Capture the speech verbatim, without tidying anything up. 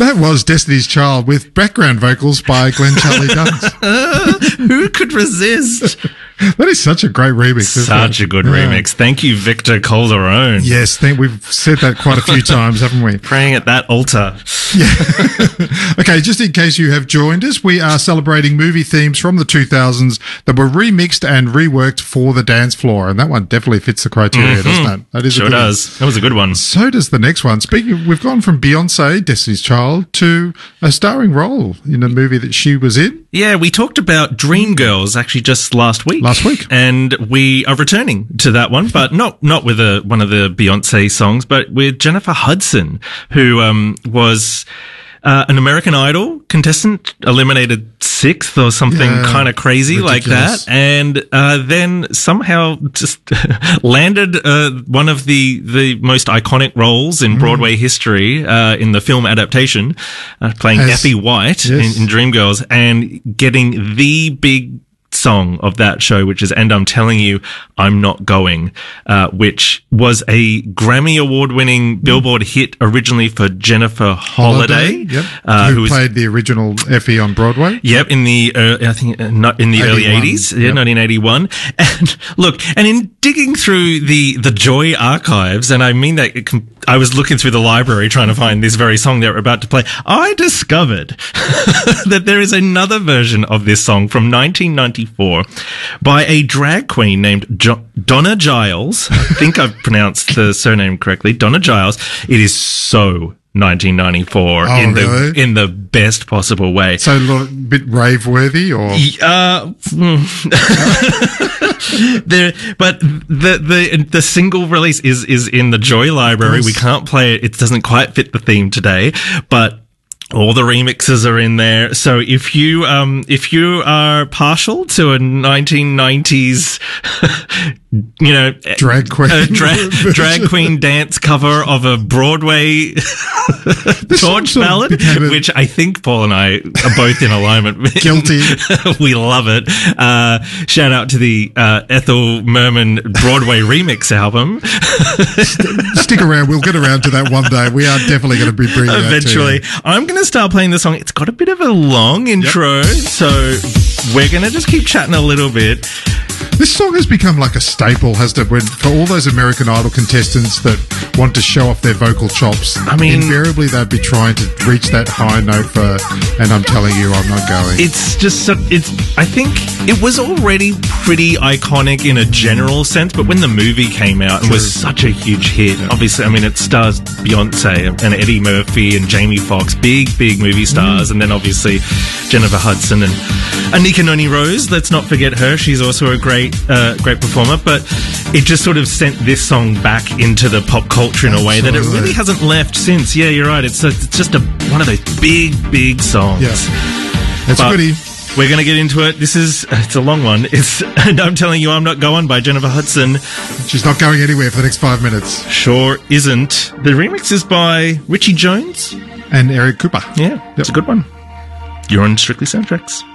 That was Destiny's Child with background vocals by Glenn Charlie Duns. Who could resist? That is such a great remix. Such a good yeah. remix. Thank you, Victor Calderone. Yes, think we've said that quite a few times, haven't we? Praying at that altar. Yeah. Okay, just in case you have joined us, we are celebrating movie themes from the two thousands that were remixed and reworked for the dance floor, and that one definitely fits the criteria, mm-hmm. doesn't it? That is sure a good does. One. That was a good one. So does the next one. Speaking of, we've gone from Beyonce, Destiny's Child, to a starring role in a movie that she was in. Yeah, we talked about Dreamgirls actually just last week. Last week. And we are returning to that one, but not not with a, one of the Beyonce songs, but with Jennifer Hudson, who um, was uh, an American Idol contestant, eliminated sixth or something yeah, kind of crazy ridiculous. like that, and uh, then somehow just landed uh, one of the, the most iconic roles in mm. Broadway history uh, in the film adaptation, uh, playing As, Effie White yes. in, in Dreamgirls, and getting the big song of that show, which is And I'm Telling You I'm Not Going, uh, which was a Grammy award-winning Billboard hit originally for Jennifer Holliday, Holliday yep. uh, who, who was, played the original Effie on Broadway. Yep, in the uh, I think uh, not in the early eighties, yeah, yep. nineteen eighty-one. And look, and in digging through the the Joy archives, and I mean that it can, I was looking through the library trying to find this very song that we're about to play, I discovered that there is another version of this song from nineteen ninety-four by a drag queen named jo- Donna Giles. I think I've pronounced the surname correctly. Donna Giles. It is so nineteen ninety-four oh, in really? the in the best possible way. So a little bit rave worthy, or uh, there, but the the the single release is is in the Joy library. Yes. We can't play it; it doesn't quite fit the theme today, but all the remixes are in there. So if you um if you are partial to a nineteen nineties you know drag queen a dra- drag queen dance cover of a Broadway torch ballad, a- which I think Paul and I are both in alignment. Guilty. We love it. Uh shout out to the uh Ethel Merman Broadway remix album. Stick around, we'll get around to that one day. We are definitely going to be bringing eventually that to you. I'm going to start playing the song. It's got a bit of a long intro, yep. so we're going to just keep chatting a little bit. This song has become like a staple, has it? When, for all those American Idol contestants that want to show off their vocal chops, I mean, invariably they'd be trying to reach that high note for, and I'm telling you, I'm not going. It's just, so, it's, I think it was already pretty iconic in a general sense, but when the movie came out and was such a huge hit, yeah. obviously, I mean, it stars Beyonce and Eddie Murphy and Jamie Foxx, big, big movie stars, mm. and then obviously Jennifer Hudson and Anika Noni Rose. Let's not forget her. She's also a great Uh, great performer, but it just sort of sent this song back into the pop culture in a way that it really hasn't left since. Yeah, you're right. It's, a, it's just a, one of those big, big songs. Yeah, it's but goodie. We're going to get into it. This is, it's a long one. It's And I'm Telling You I'm Not Going by Jennifer Hudson. She's not going anywhere for the next five minutes. Sure isn't. The remix is by Richie Jones and Eric Cooper. Yeah, yep. It's a good one. You're on Strictly Soundtracks.